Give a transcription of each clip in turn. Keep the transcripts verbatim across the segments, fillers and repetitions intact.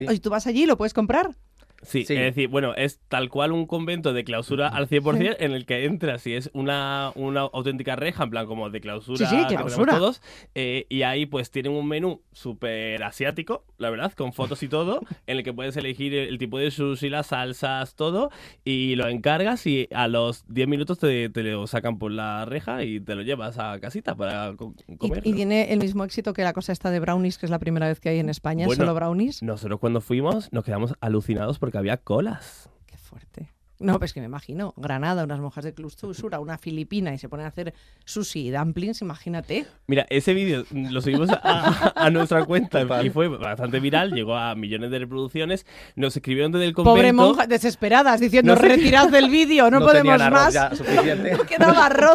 Oye, ¿tú vas allí y lo puedes comprar? Sí, Sí. es decir, bueno, es tal cual un convento de clausura al cien por ciento en el que entras y es una, una auténtica reja, en plan como de clausura, Sí, sí, que tenemos clausura. todos, eh, y ahí pues tienen un menú súper asiático, la verdad, con fotos y todo, en el que puedes elegir el, el tipo de sushi, las salsas, todo, y lo encargas y a los diez minutos te, te lo sacan por la reja y te lo llevas a casita para co- comer. Y, y tiene el mismo éxito que la cosa esta de brownies, que es la primera vez que hay en España, Bueno, solo brownies. Nosotros cuando fuimos nos quedamos alucinados porque había colas. Qué fuerte. No, pues que me imagino, Granada, unas monjas de clausura, una filipina y se ponen a hacer sushi y dumplings, imagínate. Mira, ese vídeo lo subimos a, a nuestra cuenta y fue bastante viral, llegó a millones de reproducciones. Nos escribieron desde el convento. Pobre monjas desesperadas diciendo, No sé- retirad del vídeo, no, No podemos tenían arroz más. ya suficiente. Quedaba arroz.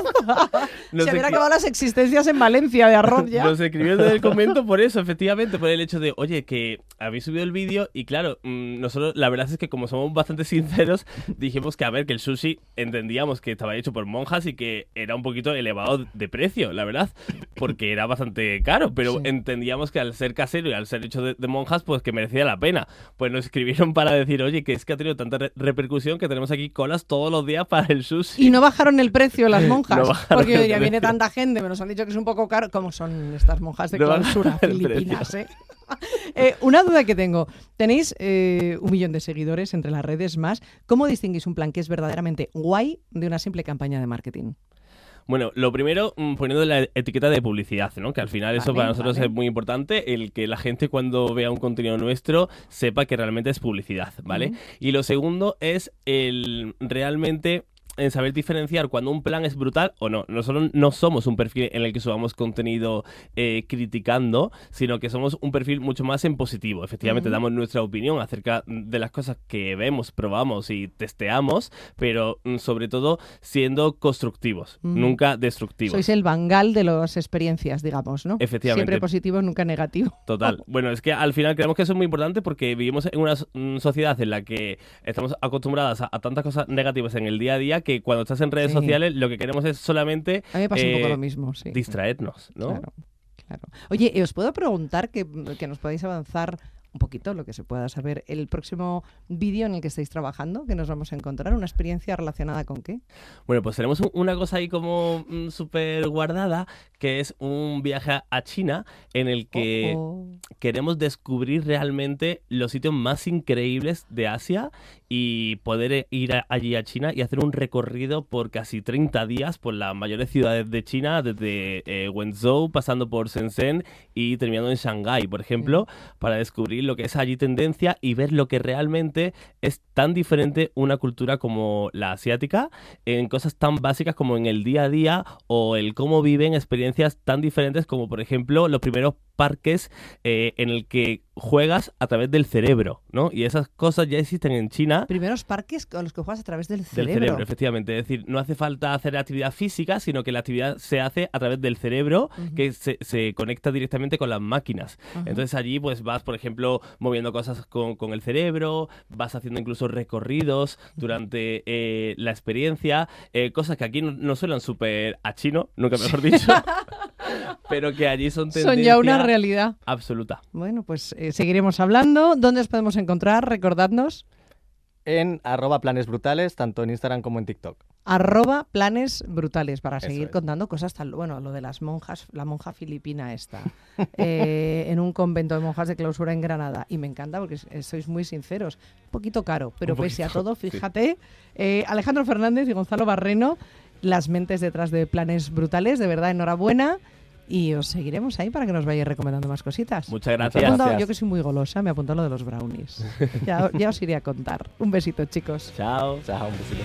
No Se sé hubiera qué- acabado las existencias en Valencia de arroz ya. Nos escribieron desde el convento por eso, efectivamente, por el hecho de, oye, que habéis subido el vídeo y claro, mmm, nosotros la verdad es que como somos bastante sinceros, dijimos que a ver, que el sushi entendíamos que estaba hecho por monjas y que era un poquito elevado de precio, la verdad, porque era bastante caro, pero Sí. entendíamos que al ser casero y al ser hecho de, de monjas, pues que merecía la pena. Pues nos escribieron para decir, oye, que es que ha tenido tanta re- repercusión que tenemos aquí colas todos los días para el sushi. Y no bajaron el precio las monjas. No bajaron porque yo el diría, viene precio. tanta gente, me nos han dicho que es un poco caro. ¿Cómo son estas monjas de No clausura bajaron el filipinas, eh? Eh, una duda que tengo. Tenéis eh, un millón de seguidores entre las redes más. ¿Cómo distinguís un plan que es verdaderamente guay de una simple campaña de marketing? Bueno, lo primero, mm, poniendo la etiqueta de publicidad, ¿no? Que al final eso Vale, para nosotros vale. es muy importante, el que la gente cuando vea un contenido nuestro sepa que realmente es publicidad, ¿vale? Ujú. Y lo segundo es el realmente en saber diferenciar cuando un plan es brutal o no. Nosotros no somos un perfil en el que subamos contenido eh, criticando, sino que somos un perfil mucho más en positivo. Efectivamente, Ujú. damos nuestra opinión acerca de las cosas que vemos, probamos y testeamos, pero mm, sobre todo siendo constructivos, Ujú. nunca destructivos. Sois el Bangal de las experiencias, digamos, ¿no? Efectivamente. Siempre positivo, nunca negativo. Total. Bueno, es que al final creemos que eso es muy importante porque vivimos en una so- mm, sociedad en la que estamos acostumbradas a, a tantas cosas negativas en el día a día que cuando estás en redes Sí. sociales lo que queremos es solamente A mí me pasa un poco eh, lo mismo, sí. distraernos, ¿no? Claro, claro. Oye, ¿y os puedo preguntar que, que nos podáis avanzar un poquito lo que se pueda saber el próximo vídeo en el que estáis trabajando, que nos vamos a encontrar? ¿Una experiencia relacionada con qué? Bueno, pues tenemos un- una cosa ahí como mm, súper guardada, que es un viaje a- a China en el que Oh, oh. queremos descubrir realmente los sitios más increíbles de Asia y poder eh, ir a- allí a China y hacer un recorrido por casi treinta días por las mayores ciudades de China, desde eh, Wenzhou, pasando por Shenzhen y terminando en Shanghái, por ejemplo, para descubrir lo que es allí tendencia y ver lo que realmente es tan diferente una cultura como la asiática en cosas tan básicas como en el día a día o el cómo viven experiencias tan diferentes como, por ejemplo, los primeros parques eh, en el que juegas a través del cerebro, ¿no? Y esas cosas ya existen en China. Primeros parques con los que juegas a través del Del cerebro. cerebro, efectivamente. Es decir, no hace falta hacer actividad física, sino que la actividad se hace a través del cerebro, Ujú. que se, se conecta directamente con las máquinas. Ajá. Entonces allí pues vas, por ejemplo, moviendo cosas con, con el cerebro, vas haciendo incluso recorridos durante eh, la experiencia, eh, cosas que aquí no, no suenan súper a chino, nunca mejor dicho, pero que allí son tendencia Son ya una realidad. absoluta. Bueno, pues eh, seguiremos hablando. ¿Dónde os podemos encontrar? Recordadnos. En arroba planes brutales, tanto en Instagram como en TikTok. Arroba planes brutales para Eso seguir es. contando cosas tan... Bueno, lo de las monjas, la monja filipina esta, eh, en un convento de monjas de clausura en Granada. Y me encanta porque eh, sois muy sinceros. Un poquito caro, pero Un pese a poquito, todo, sí. fíjate, eh, Alejandro Fernández y Gonzalo Barreno, las mentes detrás de planes brutales, de verdad, enhorabuena. Y os seguiremos ahí para que nos vayáis recomendando más cositas. Muchas Me he gracias. apuntado- Gracias. yo que soy muy golosa, me apunto lo de los brownies. ya, ya os iré a contar. Un besito, chicos. Chao. Chao, un besito.